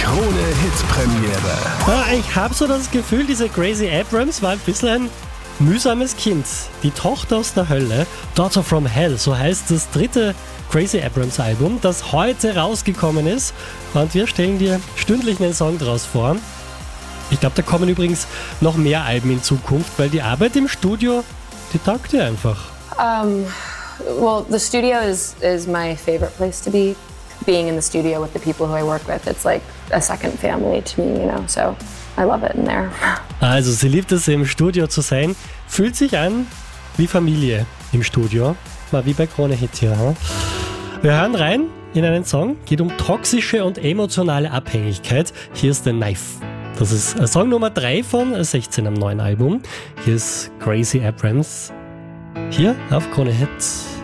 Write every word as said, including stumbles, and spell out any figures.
Krone-Hit-Premiere. Ja, ich habe so das Gefühl, diese Gracie Abrams war ein bisschen ein mühsames Kind. Die Tochter aus der Hölle, Daughter from Hell, so heißt das dritte Gracie Abrams Album, das heute rausgekommen ist. Und wir stellen dir stündlich einen Song draus vor. Ich glaube, da kommen übrigens noch mehr Alben in Zukunft, weil die Arbeit im Studio, die taugt dir einfach. Um, well, the studio is, is my favorite place to be. Being in the studio with the people who I work with, it's like a second family to me, you know, so I love it in there. Also sie liebt es, im Studio zu sein, fühlt sich an wie Familie im Studio, mal wie bei Krone Hit hier. Hm? Wir hören rein in einen Song, geht um toxische und emotionale Abhängigkeit. Hier ist The Knife. Das ist Song Nummer drei von sechzehn am neuen Album. Hier ist Gracie Abrams. Hier auf Krone Hit.